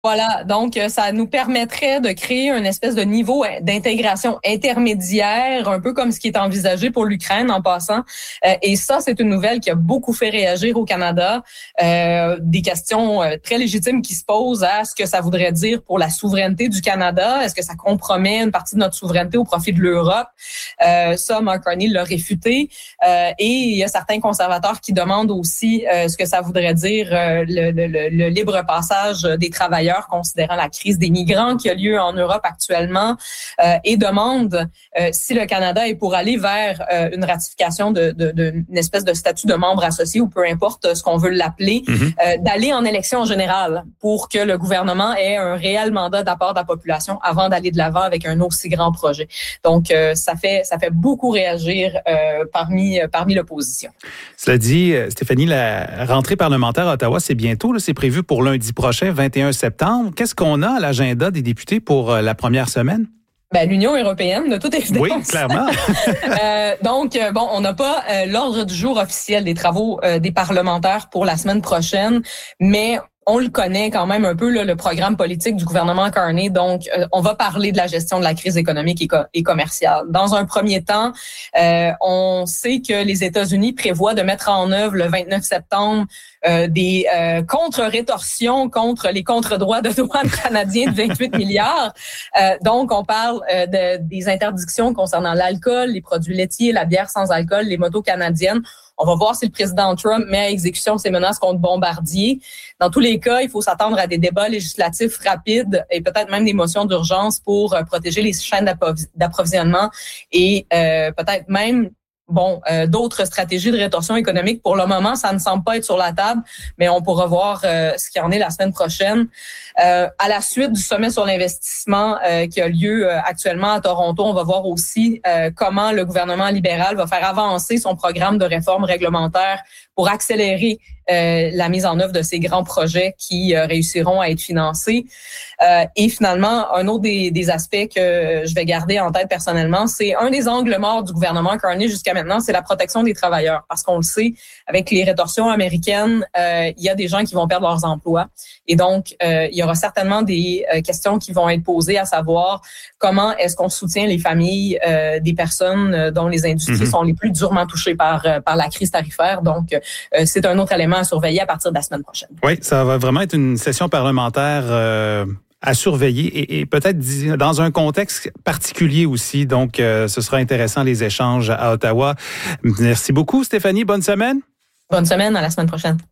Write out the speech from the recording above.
Voilà, donc ça nous permettrait de créer une espèce de niveau d'intégration intermédiaire, un peu comme ce qui est envisagé pour l'Ukraine en passant. Et ça, c'est une nouvelle qui a beaucoup fait réagir au Canada. Des questions très légitimes qui se posent à ce que ça voudrait dire pour la souveraineté du Canada. Est-ce que ça compromet une partie de notre souveraineté au profit de l'Europe? Ça, Mark Carney l'a réfuté. Et il y a certains conservateurs qui demandent aussi ce que ça voudrait dire le libre passage des travailleurs considérant la crise des migrants qui a lieu en Europe actuellement et demande si le Canada est pour aller vers une ratification d'une espèce de statut de membre associé ou peu importe ce qu'on veut l'appeler, d'aller en élection générale pour que le gouvernement ait un réel mandat d'apport de la population avant d'aller de l'avant avec un aussi grand projet. Donc, ça fait beaucoup réagir parmi l'opposition. Cela dit, Stéphanie, la rentrée parlementaire à Ottawa, c'est bientôt, là, c'est prévu pour lundi prochain, 21 septembre. Qu'est-ce qu'on a à l'agenda des députés pour la première semaine? L'Union européenne, de toute évidence. Oui, clairement. Donc, on n'a pas l'ordre du jour officiel des travaux des parlementaires pour la semaine prochaine, mais on le connaît quand même un peu, là, le programme politique du gouvernement Carney. Donc, on va parler de la gestion de la crise économique et commerciale. Dans un premier temps, on sait que les États-Unis prévoient de mettre en œuvre le 29 septembre des contre-rétorsions contre les contre-droits de douane canadiens de 28 milliards. Donc, on parle des interdictions concernant l'alcool, les produits laitiers, la bière sans alcool, les motos canadiennes. On va voir si le président Trump met à exécution ses menaces contre Bombardier. Dans tous les cas, il faut s'attendre à des débats législatifs rapides et peut-être même des motions d'urgence pour protéger les chaînes d'approvisionnement et peut-être même d'autres stratégies de rétorsion économique. Pour le moment, ça ne semble pas être sur la table, mais on pourra voir ce qu'il en est la semaine prochaine. À la suite du sommet sur l'investissement qui a lieu actuellement à Toronto, on va voir aussi comment le gouvernement libéral va faire avancer son programme de réforme réglementaire pour accélérer la mise en œuvre de ces grands projets qui réussiront à être financés. Et finalement, un autre des aspects que je vais garder en tête personnellement, c'est un des angles morts du gouvernement Carney jusqu'à maintenant, c'est la protection des travailleurs. Parce qu'on le sait, avec les rétorsions américaines, il y a des gens qui vont perdre leurs emplois. Et donc, il y aura certainement des questions qui vont être posées, à savoir comment est-ce qu'on soutient les familles des personnes dont les industries sont les plus durement touchées par la crise tarifaire. Donc, c'est un autre élément à surveiller à partir de la semaine prochaine. Oui, ça va vraiment être une session parlementaire à surveiller et peut-être dans un contexte particulier aussi. Donc, ce sera intéressant les échanges à Ottawa. Merci beaucoup, Stéphanie. Bonne semaine. Bonne semaine, à la semaine prochaine.